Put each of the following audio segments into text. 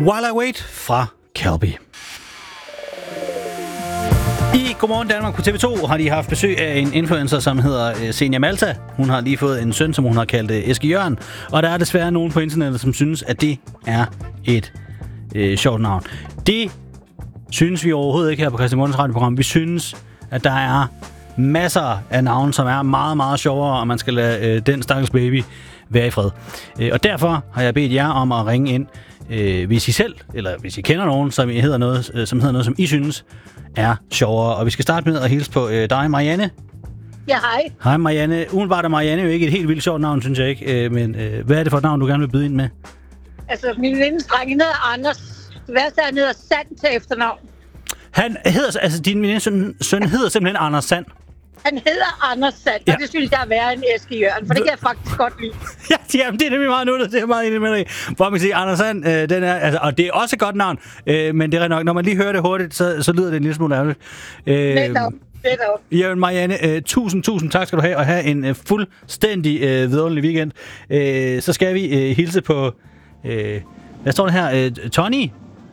While I Wait fra Calby. I Godmorgen Danmark på TV2 har de haft besøg af en influencer, som hedder Zenia Malta. Hun har lige fået en søn, som hun har kaldt Eske Jørgen. Og der er desværre nogen på internettet, som synes, at det er et sjovt navn. Det synes vi overhovedet ikke her på Christian Mundens radioprogram. Vi synes, at der er masser af navne, som er meget, meget sjovere, og man skal lade den stakkels baby være i fred. Og derfor har jeg bedt jer om at ringe ind, hvis I selv, eller hvis I kender nogen, som hedder noget, som I synes er sjovere. Og vi skal starte med at hilse på dig, Marianne. Ja, hej. Hej, Marianne. Umiddelbart er Marianne jo ikke et helt vildt sjovt navn, synes jeg ikke. Men hvad er det for et navn, du gerne vil byde ind med? Altså, min venindens dreng hedder Anders. Det værste er, han hedder Sand til efternavn. Din venindens søn hedder simpelthen Anders Sand. Han hedder Anders Sand, og det synes jeg er værre end Eske Jørgen, for det kan jeg faktisk godt lide. Ja, det er nemlig meget nuttet, det er meget enig med dig. Hvor man kan sige, Anders Sand, den er, altså, og det er også et godt navn, men det er nok, når man lige hører det hurtigt, så lyder det en lille smule ærgerligt. Netop. Jørgen, Marianne, tusind tak skal du have, og have en fuldstændig vidunderlig weekend. Så skal vi hilse på, hvad står der her, Tony?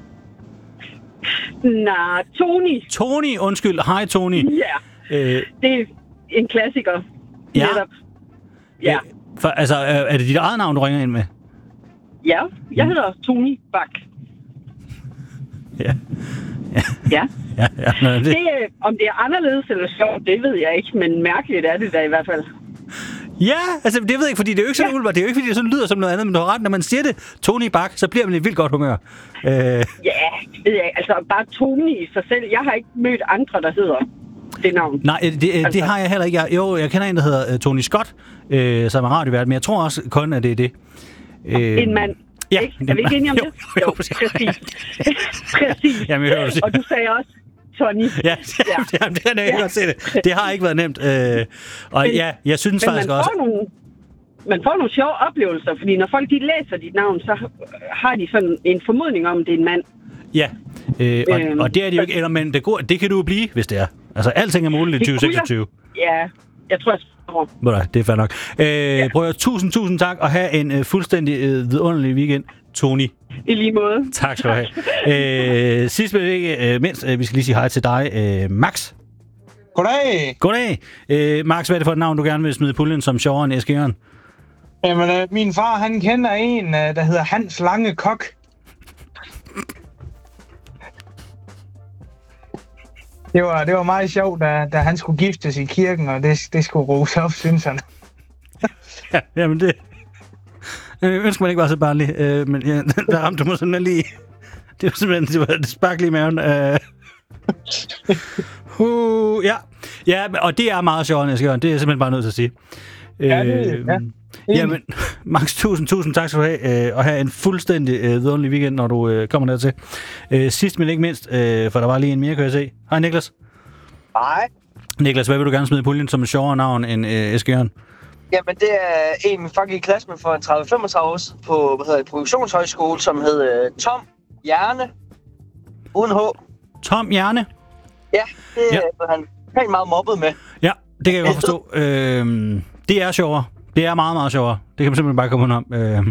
Nej, Tony. Tony, undskyld. Hej, Tony. Ja. Det er en klassiker. Ja. Netop. Ja. Altså, er det dit eget navn, du ringer ind med? Ja, jeg hedder Tony Bak. Ja. Ja. Det. Om det er anderledes eller sjovt, det ved jeg ikke, men mærkeligt er det da i hvert fald. Ja, altså det ved jeg ikke, fordi det er jo ikke sådan umiddelbart. Det er jo ikke, fordi det sådan lyder som noget andet, men du har ret. Når man siger det, Tony Bak, så bliver man i et vildt godt humør. Ja, det ved jeg. Altså bare Tony i sig selv. Jeg har ikke mødt andre, der hedder det navn. Nej, det har jeg heller ikke. Jeg kender en, der hedder Tony Scott, som er radiovært, men jeg tror også kun, at det er det. En mand. Ja. Ikke? Er vi ikke enige om det? Jo, præcis. Jamen, jeg hører det. Og du sagde også Tony. Ja, det kan jeg godt se det. Det har ikke været nemt. Og men, ja, jeg synes faktisk også... Man får nogle sjove oplevelser, fordi når folk de læser dit navn, så har de sådan en formodning om, det er en mand. Ja, og det er det jo ikke, eller, men det kan du jo blive, hvis det er. Altså, alting er muligt i 2026. Ja, jeg tror, det er fair nok. Prøv at tusind tak, og have en fuldstændig vidunderlig weekend, Tony. I lige måde. Tak skal du have. Sidst men ikke mindst, vi skal lige sige hej til dig, Max. Goddag. Max, hvad er det for et navn, du gerne vil smide i puljen som sjovere end Eske Jørgen? Jamen, min far, han kender en, der hedder Hans Lange Kok. Det var meget sjovt, da han skulle giftes i kirken, og det skulle rose op, synes han. Ja, jamen det... Jeg ønsker, man ikke var så barnlig, men ja, der ramte du mig sådan lige... Det var simpelthen det spark lige i maven. Ja, og det er meget sjovt, Eske Jørgen. Det er jeg simpelthen bare nødt til at sige. Jamen, Max, tusind tak skal du have, og have en fuldstændig vidunderlig weekend, når du kommer dertil. Sidst, men ikke mindst, for der var lige en mere, kan jeg se. Hej, Niklas. Hej. Niklas, hvad vil du gerne smide i puljen som en sjovere navn end Eske Jørgen? Jamen, det er en, min fucking i klasse med for 30-35 år på produktionshøjskole, som hed Tom Hjerne, uden H. Tom Hjerne? Ja, det er han helt meget mobbet med. Ja, det kan jeg godt forstå. Det er sjovere. Det er meget, meget sjovere. Det kan man simpelthen bare komme ud om.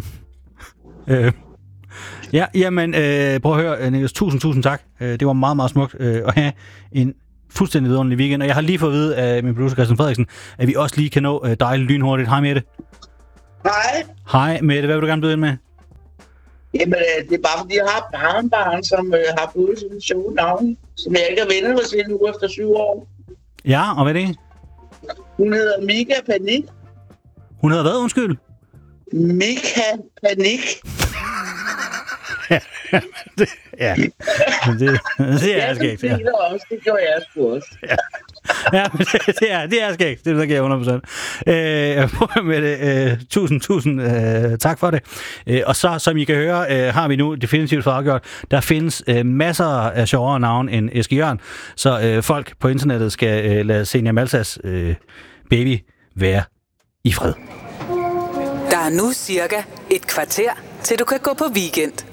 Ja, jamen, prøv at høre, Niklas. Tusind tak. Det var meget, meget smukt at have en fuldstændig vidunderlig weekend. Og jeg har lige fået at vide af min producer Christian Frederiksen, at vi også lige kan nå dig lynhurtigt. Hej, Mette. Hej. Hej, Mette. Hvad vil du gerne byde ind med? Jamen, det er bare fordi, jeg har et barnebarn, som har fået sådan en sjov navn, som jeg ikke har vendt mig til nu efter 7 år. Ja, og hvad er det? Hun hedder Mika Panik. Hun hedder hvad, undskyld? Mika Panik. Ja, det er skægt. Ja. Det gjorde jeg sgu også. Ja, men det er skægt. Det giver jeg 100%. Prøv med det. Tusind tak for det. Og så, som I kan høre, har vi nu definitivt fået afgjort, der findes masser af sjovere navn end Eske Jørgen, så folk på internettet skal lade Zenia Maltas baby være i fred. Der er nu cirka et kvarter, til du kan gå på weekend.